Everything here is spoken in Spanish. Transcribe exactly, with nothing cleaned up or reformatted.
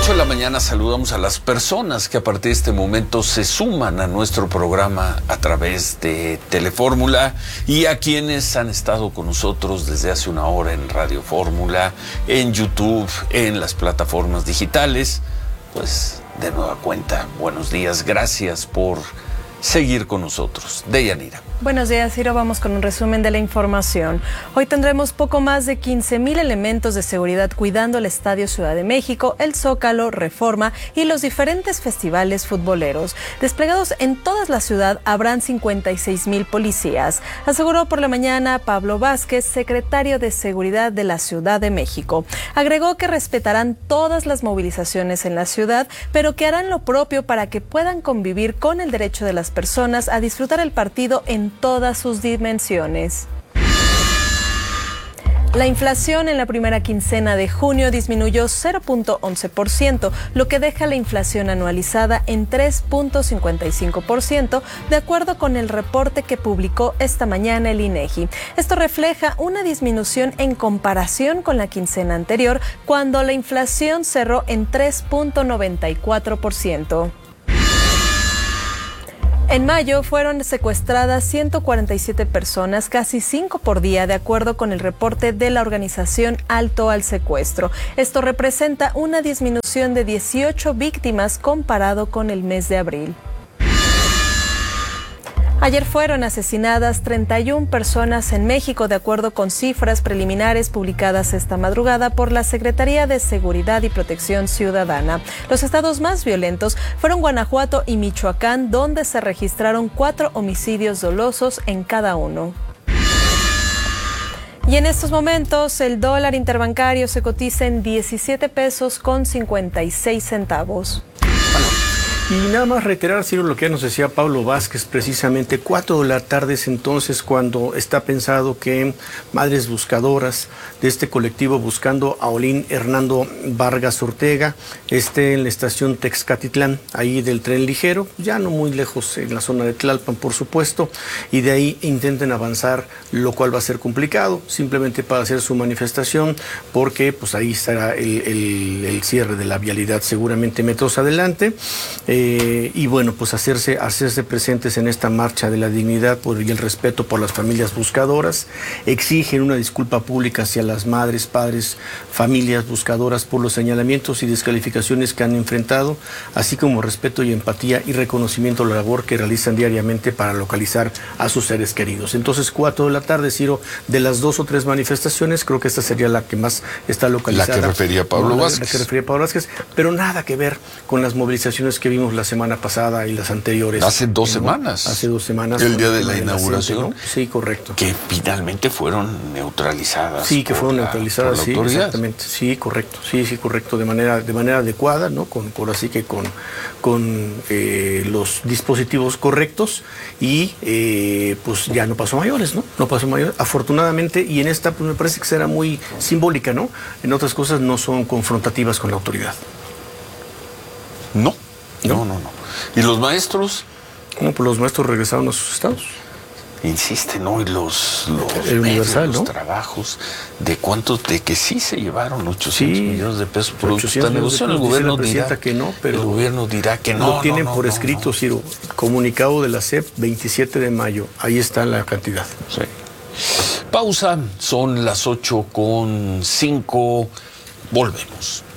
ocho de la mañana saludamos a las personas que a partir de este momento se suman a nuestro programa a través de Telefórmula y a quienes han estado con nosotros desde hace una hora en Radio Fórmula, en YouTube, en las plataformas digitales. Pues de nueva cuenta, buenos días, gracias por seguir con nosotros. Deyanira. Buenos días, Ciro. Vamos con un resumen de la información. Hoy tendremos poco más de quince mil elementos de seguridad cuidando el Estadio Ciudad de México, el Zócalo, Reforma y los diferentes festivales futboleros. Desplegados en toda la ciudad habrán cincuenta y seis mil policías, aseguró por la mañana Pablo Vázquez, secretario de Seguridad de la Ciudad de México. Agregó que respetarán todas las movilizaciones en la ciudad, pero que harán lo propio para que puedan convivir con el derecho de las personas a disfrutar el partido en todas sus dimensiones. La inflación en la primera quincena de junio disminuyó cero punto once por ciento, lo que deja la inflación anualizada en tres punto cincuenta y cinco por ciento, de acuerdo con el reporte que publicó esta mañana el INEGI. Esto refleja una disminución en comparación con la quincena anterior, cuando la inflación cerró en tres punto noventa y cuatro por ciento. En mayo fueron secuestradas ciento cuarenta y siete personas, casi cinco por día, de acuerdo con el reporte de la organización Alto al Secuestro. Esto representa una disminución de dieciocho víctimas comparado con el mes de abril. Ayer fueron asesinadas treinta y una personas en México, de acuerdo con cifras preliminares publicadas esta madrugada por la Secretaría de Seguridad y Protección Ciudadana. Los estados más violentos fueron Guanajuato y Michoacán, donde se registraron cuatro homicidios dolosos en cada uno. Y en estos momentos el dólar interbancario se cotiza en diecisiete pesos con cincuenta y seis centavos. Y nada más reiterar, Ciro, lo que nos decía Pablo Vázquez, precisamente cuatro de la tarde es entonces cuando está pensado que Madres Buscadoras de este colectivo Buscando a Olín Hernando Vargas Ortega esté en la estación Texcatitlán, ahí del tren ligero, ya no muy lejos en la zona de Tlalpan, por supuesto, y de ahí intenten avanzar, lo cual va a ser complicado, simplemente para hacer su manifestación, porque pues ahí estará el, el, el cierre de la vialidad seguramente metros adelante. Eh, Eh, y bueno, pues hacerse, hacerse presentes en esta marcha de la dignidad por, y el respeto por las familias buscadoras. Exigen una disculpa pública hacia las madres, padres, familias buscadoras por los señalamientos y descalificaciones que han enfrentado, así como respeto y empatía y reconocimiento a la labor que realizan diariamente para localizar a sus seres queridos. Entonces, cuatro de la tarde, Ciro, de las dos o tres manifestaciones, creo que esta sería la que más está localizada. La que refería Pablo no, Vázquez. La, la que refería Pablo Vázquez, pero nada que ver con las movilizaciones que vimos la semana pasada y las anteriores. Hace dos ¿no? semanas. Hace dos semanas. El día de la inauguración. ¿no? Sí, correcto. Que finalmente fueron neutralizadas. Sí, que fueron la, neutralizadas, sí, autoridad. Exactamente. Sí, correcto. Sí, sí, correcto. De manera, de manera adecuada, ¿no? Con, por así que con, con eh, los dispositivos correctos y eh, pues ya no pasó mayores, ¿no? No pasó mayores, afortunadamente, y en esta pues me parece que será muy simbólica, ¿no? En otras cosas no son confrontativas con la autoridad. No. No, no, no. ¿Y los maestros? ¿Cómo? Pues los maestros regresaron a sus estados. Insiste, ¿no? Y los, los, el universal, medios, ¿no? los trabajos, de cuántos, de que sí se llevaron ochocientos sí, millones de pesos por esta negociación. El gobierno dirá que no, pero el gobierno dirá que no. Lo tienen no, no, por no, escrito, no. Ciro. Comunicado de la S E P, veintisiete de mayo. Ahí está la cantidad. Sí. Pausa, son las ocho con cinco. Volvemos.